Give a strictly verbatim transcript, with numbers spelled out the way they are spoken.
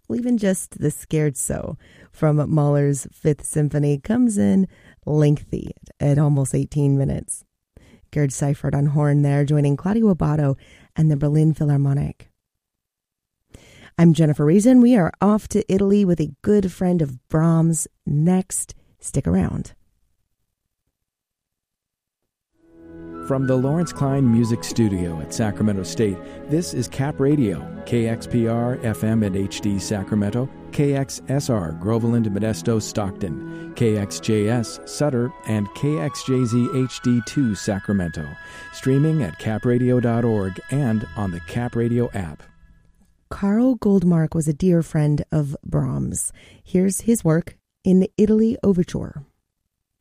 Well, even just the Scherzo from Mahler's Fifth Symphony comes in lengthy at almost eighteen minutes. Gerd Seifert on horn there, joining Claudio Abbado and the Berlin Philharmonic. I'm Jennifer Reason. We are off to Italy with a good friend of Brahms next. Stick around. From the Lawrence Klein Music Studio at Sacramento State, this is Cap Radio, K X P R F M and H D Sacramento, K X S R Groveland, Modesto, Stockton, K X J S Sutter, and K X J Z H D two Sacramento. Streaming at cap radio dot org and on the Cap Radio app. Karl Goldmark was a dear friend of Brahms. Here's his work in the Italy Overture.